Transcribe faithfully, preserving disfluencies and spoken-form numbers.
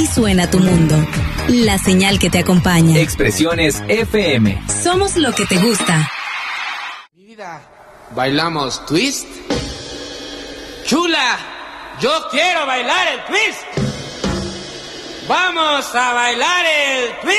suena tu mundo. La señal que te acompaña. Expresiones F M. Somos lo que te gusta. Mi vida, ¿bailamos twist? Chula, yo quiero bailar el twist. Vamos a bailar el twist.